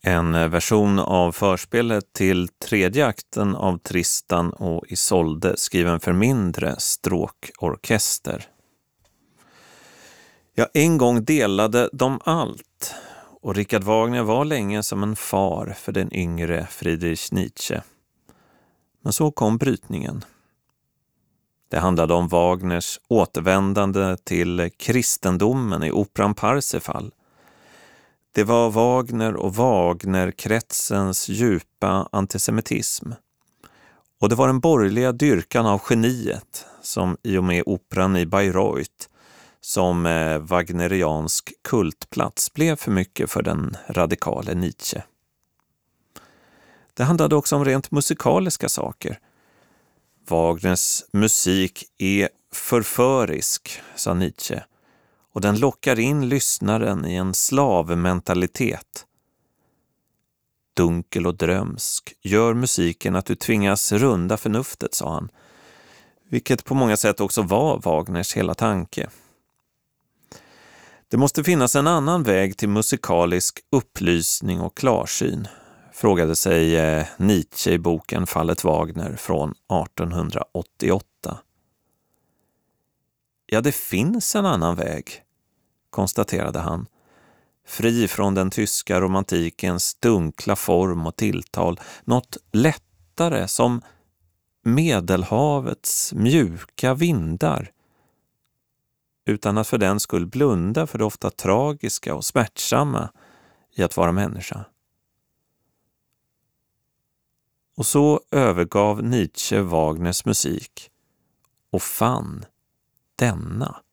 En version av förspelet till tredje akten av Tristan och Isolde skriven för mindre stråkorkester. Ja, en gång delade de allt och Richard Wagner var länge som en far för den yngre Friedrich Nietzsche. Men så kom brytningen. Det handlade om Wagners återvändande till kristendomen i operan Parsifal. Det var Wagner och Wagnerkretsens djupa antisemitism. Och det var den borgerliga dyrkan av geniet som i och med operan i Bayreuth som wagneriansk kultplats blev för mycket för den radikale Nietzsche. Det handlade också om rent musikaliska saker. Wagners musik är förförisk, sa Nietzsche, och den lockar in lyssnaren i en slavmentalitet. Dunkel och drömsk gör musiken att du tvingas runda förnuftet, sa han, vilket på många sätt också var Wagners hela tanke. Det måste finnas en annan väg till musikalisk upplysning och klarsyn, frågade sig Nietzsche i boken Fallet Wagner från 1888. Ja, det finns en annan väg, konstaterade han. Fri från den tyska romantikens dunkla form och tilltal, något lättare som Medelhavets mjuka vindar, utan att för den skull blunda för det ofta tragiska och smärtsamma i att vara människa. Och så övergav Nietzsche Wagners musik och fann denna.